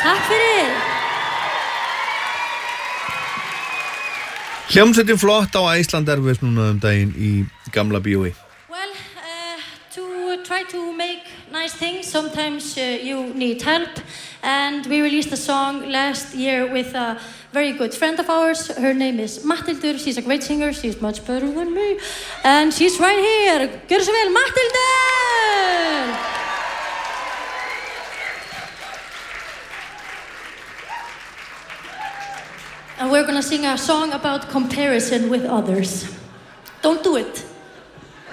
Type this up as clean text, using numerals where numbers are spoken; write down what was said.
Takk fyrir. Hljómsveitin flott á Iceland Airways núna daginn í gamla bíói. Well, to try to make nice things, sometimes you need help. And we released a song last year with a very good friend of ours. Her name is Matthildur. She's a great singer. She's much better than me. And she's right here. Gjörðu svo vel, Matthildur! And we're gonna sing a song about comparison with others. Don't do it.